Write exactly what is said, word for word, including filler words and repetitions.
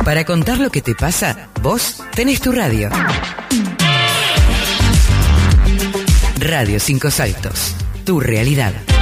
Para contar lo que te pasa, vos tenés tu radio. Radio Cinco Saltos, tu realidad.